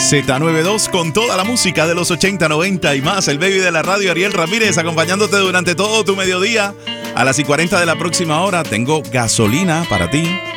Z92 con toda la música de los 80, 90 y más. El baby de la radio, Ariel Ramírez, acompañándote durante todo tu mediodía. A las 40 de la próxima hora tengo gasolina para ti.